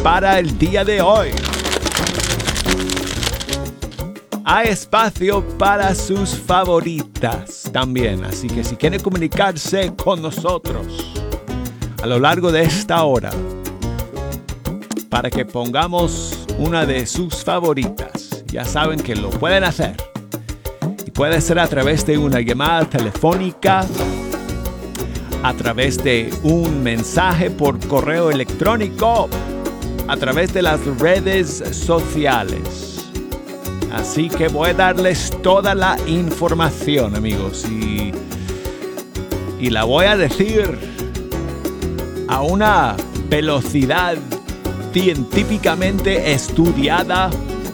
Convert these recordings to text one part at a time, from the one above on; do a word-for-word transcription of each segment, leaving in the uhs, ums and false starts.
para el día de hoy. Hay espacio para sus favoritas también, así que si quieren comunicarse con nosotros a lo largo de esta hora, para que pongamos una de sus favoritas, ya saben que lo pueden hacer. Y puede ser a través de una llamada telefónica, a través de un mensaje por correo electrónico, a través de las redes sociales. Así que voy a darles toda la información, amigos, y, y la voy a decir a una velocidad científicamente estudiada,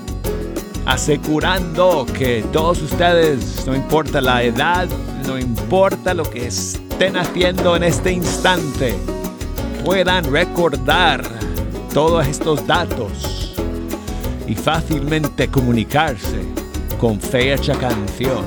asegurando que todos ustedes, no importa la edad, no importa lo que estén haciendo en este instante, puedan recordar todos estos datos y fácilmente comunicarse con Fecha Canción.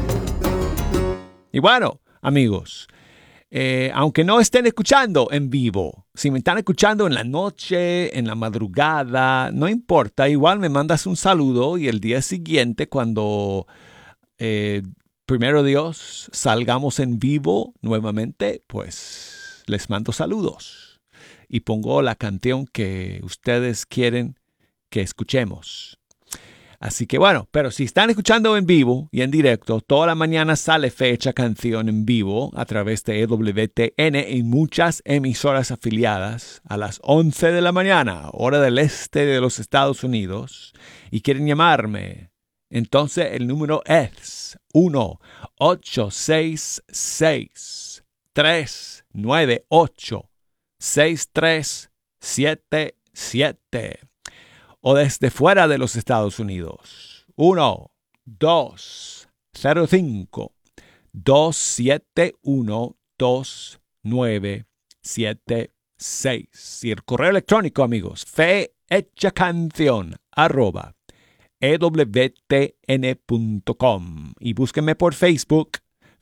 Y bueno, amigos, eh, aunque no estén escuchando en vivo, si me están escuchando en la noche, en la madrugada, no importa, igual me mandas un saludo y el día siguiente, cuando eh, primero Dios salgamos en vivo nuevamente, pues les mando saludos y pongo la canción que ustedes quieren que escuchemos. Así que bueno, pero si están escuchando en vivo y en directo, toda la mañana sale Fecha Canción en vivo a través de E W T N y muchas emisoras afiliadas a las once de la mañana, hora del este de los Estados Unidos, y quieren llamarme. Entonces el número es uno ocho seis seis, tres nueve ocho, seis tres siete siete. O desde fuera de los Estados Unidos. uno dos cero cinco, dos siete uno, dos nueve siete seis. Y el correo electrónico, amigos, fehechacanción arroba e w t n punto com. Y búsquenme por Facebook,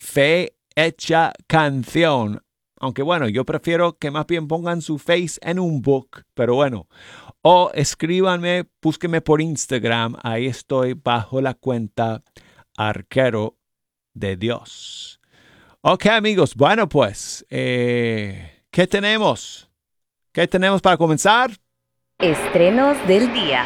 Fecha Canción. Aunque bueno, yo prefiero que más bien pongan su face en un book, pero bueno. O escríbanme, búsquenme por Instagram. Ahí estoy bajo la cuenta Arquero de Dios. Ok, amigos. Bueno, pues, eh, ¿qué tenemos? ¿Qué tenemos para comenzar? Estrenos del día.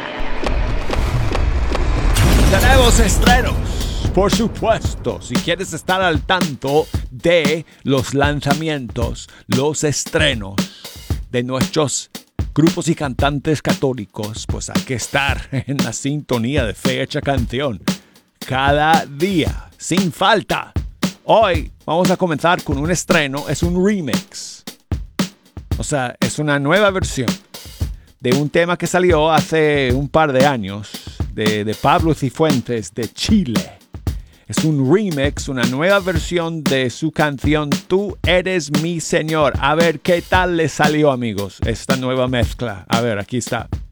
Tenemos estrenos, por supuesto. Si quieres estar al tanto de los lanzamientos, los estrenos de nuestros grupos y cantantes católicos, pues hay que estar en la sintonía de Fecha Canción cada día, sin falta. Hoy vamos a comenzar con un estreno, es un remix. O sea, es una nueva versión de un tema que salió hace un par de años de, de Pablo Cifuentes de Chile. Es un remix, una nueva versión de su canción Tú eres mi Señor. A ver qué tal les salió, amigos, esta nueva mezcla. A ver, aquí está.